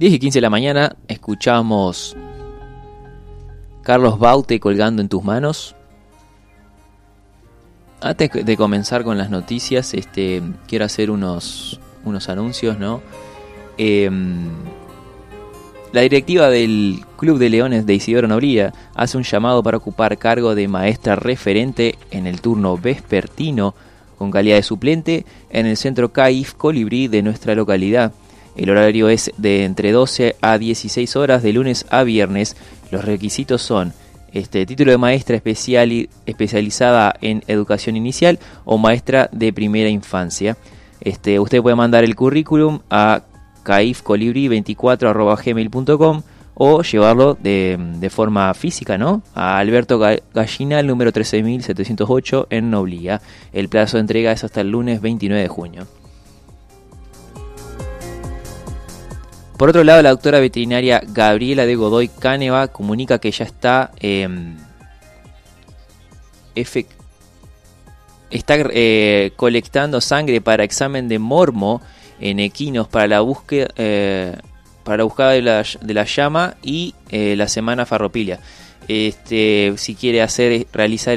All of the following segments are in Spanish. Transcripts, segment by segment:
10:15 de la mañana, escuchamos Carlos Baute, Colgando en tus manos. Antes de comenzar con las noticias, quiero hacer unos anuncios, ¿no? La directiva del Club de Leones de Isidoro Nobría hace un llamado para ocupar cargo de maestra referente en el turno vespertino con calidad de suplente en el centro CAIF Colibrí de nuestra localidad. El horario es de entre 12 a 16 horas de lunes a viernes. Los requisitos son título de maestra especializada en educación inicial o maestra de primera infancia. Usted puede mandar el currículum a caifcolibri24@gmail.com o llevarlo de forma física, ¿no? A Alberto Gallinal, número 13708 en Noblía. El plazo de entrega es hasta el lunes 29 de junio. Por otro lado, la doctora veterinaria Gabriela de Godoy Cáneva comunica que ya está colectando sangre para examen de mormo en equinos para la búsqueda de la llama y la semana farropilia. Si quiere realizar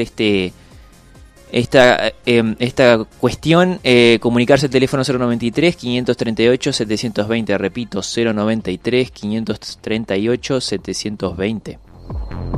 esta cuestión, comunicarse al teléfono 093-538-720, repito, 093-538-720.